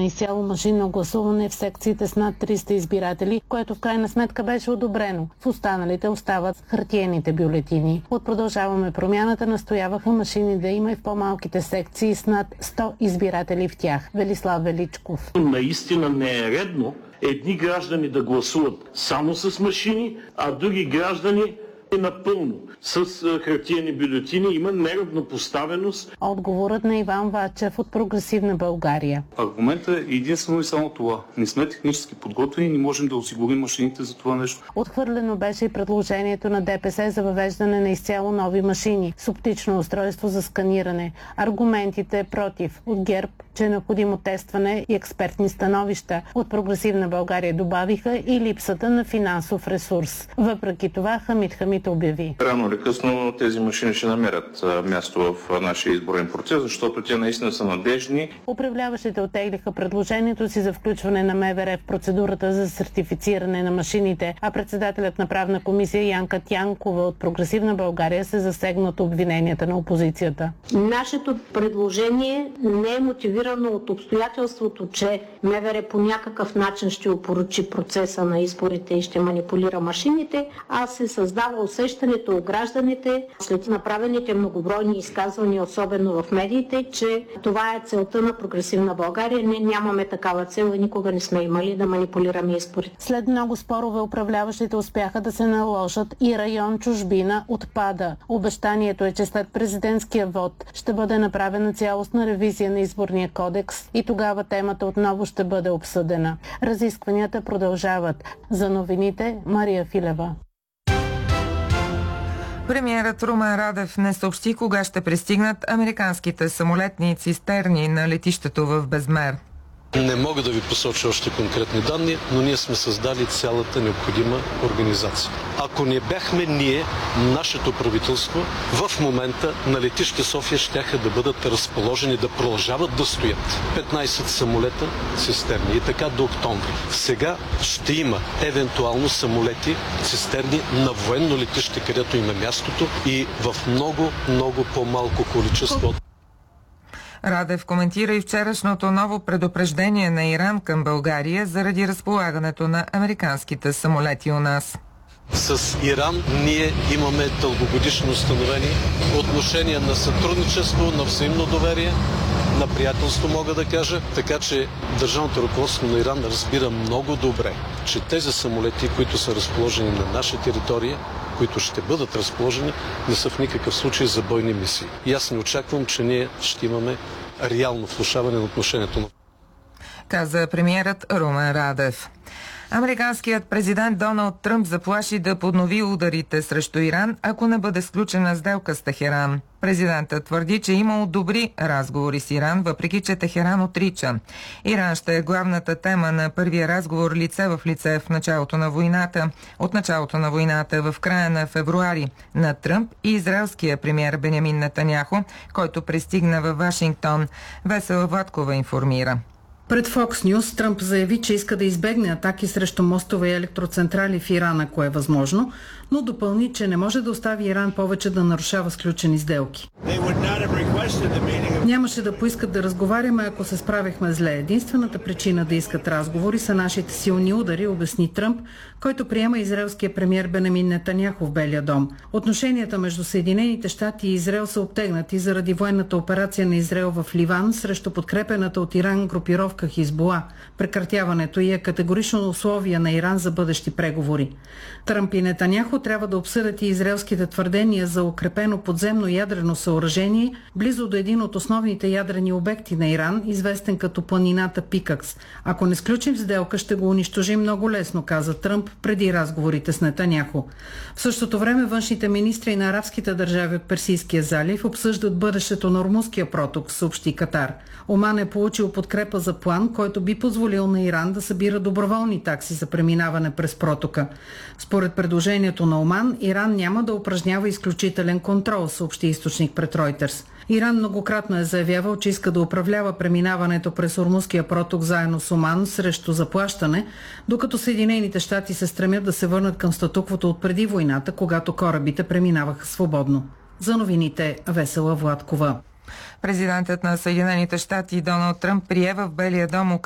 изцяло машинно гласуване в секциите с над 300 избиратели, което в крайна сметка беше одобрено. В останалите остават хартиените бюлетини. От Продължаваме промяната настояваха машини да има и в по-малките секции с над 100 избиратели в тях. Велислав Величков. Наистина не е редно едни граждани да гласуват само с машини, а други граждани напълно с хартиени бюлетини. Има неравнопоставеност. Отговорът на Иван Вачев от Прогресивна България. Аргументът е единствено и само това. Не сме технически подготвени и не можем да осигурим машините за това нещо. Отхвърлено беше и предложението на ДПС за въвеждане на изцяло нови машини с оптично устройство за сканиране. Аргументите против от ГЕРБ, че е необходимо тестване и експертни становища. От Прогресивна България добавиха и липсата на финансов ресурс. Въпреки това Хамид обяви. Рано или късно тези машини ще намерят място в нашия изборен процес, защото те наистина са надежни. Управляващите оттеглиха предложението си за включване на МВР в процедурата за сертифициране на машините, а председателят на правна комисия Янка Тянкова от Прогресивна България се засегна от обвиненията на опозицията. Нашето предложение не е мотивирано от обстоятелството, че МВР по някакъв начин ще опорочи процеса на изборите и ще манипулира машините, а се създава усещането у гражданите след направените многобройни изказвания, особено в медиите, че това е целта на Прогресивна България. Ние нямаме такава цел и никога не сме имали да манипулираме изборите. След много спорове управляващите успяха да се наложат и район чужбина отпада. Обещанието е, че след президентския вод ще бъде направена цялостна ревизия на изборния кодекс и тогава темата отново ще бъде обсъдена. Разискванията продължават. За новините Мария Филева. Премиерът Румен Радев не съобщи кога ще пристигнат американските самолетни цистерни на летището в Безмер. Не мога да ви посоча още конкретни данни, но ние сме създали цялата необходима организация. Ако не бяхме ние, нашето правителство, в момента на летище София щяха да бъдат разположени, да продължават да стоят 15 самолета цистерни и така до октомври. Сега ще има евентуално самолети цистерни на военно летище, където има мястото и в много по-малко количество. Радев коментира и вчерашното ново предупреждение на Иран към България заради разполагането на американските самолети у нас. С Иран ние имаме дългогодишно установени отношения на сътрудничество, на взаимно доверие, на приятелство, мога да кажа. Така че държавното ръководство на Иран разбира много добре, че тези самолети, които са разположени на наша територия, които ще бъдат разположени, не са в никакъв случай за бойни мисии. И аз не очаквам, че ние ще имаме реално влошаване на отношението. Каза премиерът Румен Радев. Американският президент Доналд Тръмп заплаши да поднови ударите срещу Иран, ако не бъде сключена сделка с Техеран. Президентът твърди, че имал добри разговори с Иран, въпреки че Техеран отрича. Иран ще е главната тема на първия разговор лице в лице от началото на войната в края на февруари на Тръмп и израелския премиер Бенямин Нетаняху, който пристигна във Вашингтон. Весела Владкова информира. Пред Fox News Тръмп заяви, че иска да избегне атаки срещу мостове и електроцентрали в Иран, ако е възможно, но допълни, че не може да остави Иран повече да нарушава сключени сделки. Нямаше да поискат да разговаряме, ако се справихме зле. Единствената причина да искат разговори са нашите силни удари, обясни Тръмп, който приема израелския премиер Бенямин Нетаняху в Белия дом. Отношенията между Съединените щати и Израел са обтегнати заради военната операция на Израел в Ливан срещу подкрепената от Иран групировка Хизбула. Прекратяването й е категорично условие на Иран за бъдещи преговори. Тръмп и Нетаняху трябва да обсъдят и израелските твърдения за укрепено подземно ядрено съоръжение близо до един от основните ядрени обекти на Иран, известен като планината Пикакс. Ако не сключим сделка, ще го унищожим много лесно, каза Тръмп преди разговорите с Нетаняху. В същото време външните министри на арабските държави от Персийския залив обсъждат бъдещето на Ормузския проток, съобщи Катар. Оман е получил подкрепа за план, който би позволил на Иран да събира доброволни такси за преминаване през протока. Според предложението на Оман, Иран няма да упражнява изключителен контрол, съобщи източник пред Reuters. Иран многократно е заявявал, че иска да управлява преминаването през Ормузския проток заедно с Оман срещу заплащане, докато Съединените щати се стремят да се върнат към статуквото от преди войната, когато корабите преминаваха свободно. За новините Весела Владкова. Президентът на Съединените щати Доналд Тръмп прие в Белия дом